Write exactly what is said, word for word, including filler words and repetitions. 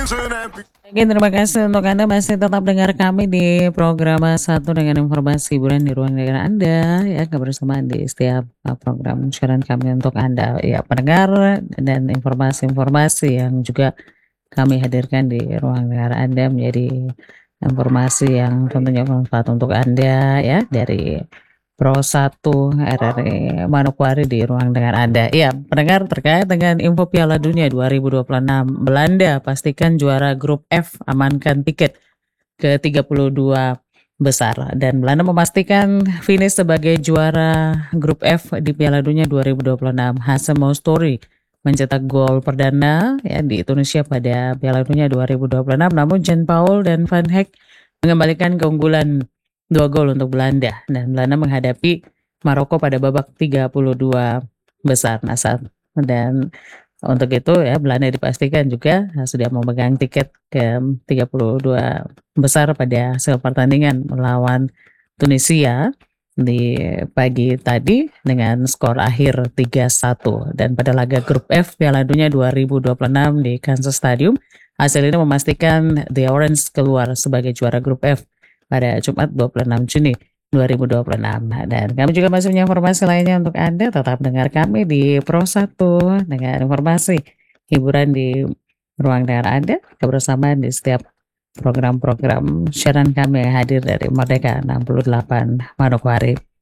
Oke, terima kasih untuk Anda masih tetap dengar kami di program satu dengan informasi hiburan di ruang dengar Anda ya, kebersamaan di setiap uh, program siaran kami untuk Anda ya pendengar dan informasi-informasi yang juga kami hadirkan di ruang dengar Anda menjadi informasi yang tentunya bermanfaat untuk Anda ya dari Pro satu R R I Manokwari di ruang dengar Anda. Iya, pendengar terkait dengan info Piala Dunia dua ribu dua puluh enam Belanda pastikan juara grup F, amankan tiket ke tiga puluh dua besar dan Belanda memastikan finish sebagai juara grup F di Piala Dunia dua ribu dua puluh enam. Hassan Moustori mencetak gol perdana ya di Tunisia pada Piala Dunia dua ribu dua puluh enam, namun Jean Paul dan Van Hek mengembalikan keunggulan dua gol untuk Belanda dan Belanda menghadapi Maroko pada babak tiga puluh dua besar. Nah, saat dan untuk itu ya Belanda dipastikan juga nah, sudah memegang tiket ke tiga puluh dua besar pada hasil pertandingan melawan Tunisia di pagi tadi dengan skor akhir tiga satu. Dan pada laga grup F Piala Dunia dua ribu dua puluh enam di Kansas Stadium, hasil ini memastikan The Orange keluar sebagai juara grup F pada Jumat dua puluh enam Juni dua ribu dua puluh enam. Dan kami juga masih punya informasi lainnya untuk Anda. Tetap dengar kami di Pro satu dengan informasi hiburan di ruang dengar Anda, kebersamaan di setiap program-program siaran kami yang hadir dari Merdeka enam puluh delapan Manokwari.